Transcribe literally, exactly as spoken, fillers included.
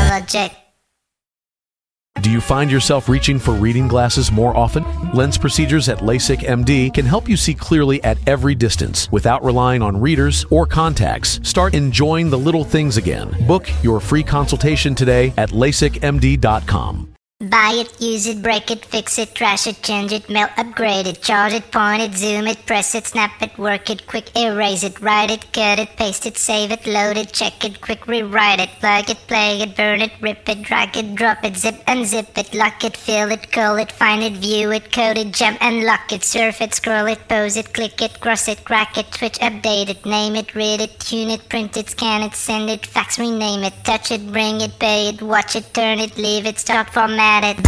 Logic. Do you find yourself reaching for reading glasses more often? Lens Procedures at LASIK M D can help you see clearly at every distance without relying on readers or contacts. Start enjoying the little things again. Book your free consultation today at lasik m d dot com. Buy it, use it, break it, fix it, trash it, change it, melt, upgrade it, charge it, point it, zoom it, press it, snap it, work it, quick erase it, write it, cut it, paste it, save it, load it, check it, quick rewrite it, plug it, play it, burn it, rip it, drag it, drop it, zip unzip it, lock it, fill it, curl it, find it, view it, code it, jump and lock it, surf it, scroll it, pose it, click it, cross it, crack it, switch, update it, name it, read it, tune it, print it, scan it, send it, fax, rename it, touch it, bring it, pay it, watch it, turn it, leave it, start, format it.